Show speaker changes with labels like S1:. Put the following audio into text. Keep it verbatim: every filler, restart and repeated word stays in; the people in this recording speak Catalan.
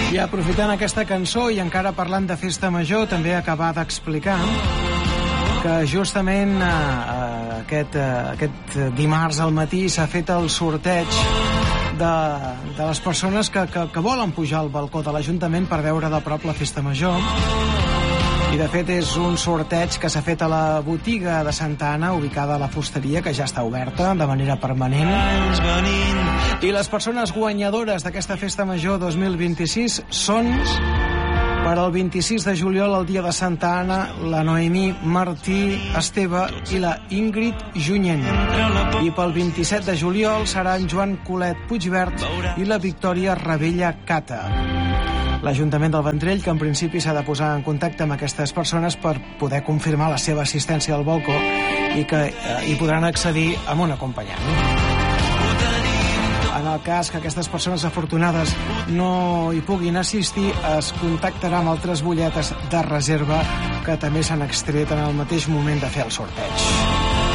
S1: I aprofitant aquesta cançó i encara parlant de festa major, també acabar d'explicar que justament eh, aquest, eh, aquest dimarts al matí s'ha fet el sorteig de, de les persones que, que, que volen pujar al balcó de l'Ajuntament per veure de prop la festa major. I de fet és un sorteig que s'ha fet a la botiga de Santa Anna, ubicada a la fusteria, que ja està oberta de manera permanent. I les persones guanyadores d'aquesta festa major dos mil vint-i-sis són, per al vint-i-sis de juliol, el dia de Santa Anna, la Noemí Martí Esteve i la Ingrid Junyent. I pel vint-i-set de juliol serà en Joan Colet Puigvert i la Victòria Ravella Cata. L'Ajuntament del Vendrell, que en principi s'ha de posar en contacte amb aquestes persones per poder confirmar la seva assistència al balcó i que eh, hi podran accedir amb un acompanyant. En el cas que aquestes persones afortunades no hi puguin assistir, es contactarà amb altres butlletes de reserva que també s'han extret en el mateix moment de fer el sorteig.